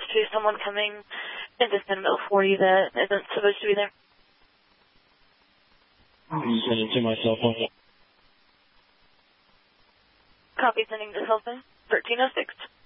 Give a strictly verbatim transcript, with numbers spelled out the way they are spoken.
to someone coming into Cineville for you that isn't supposed to be there. I'm sending to my cell phone. Copy, sending to cell phone, thirteen oh six.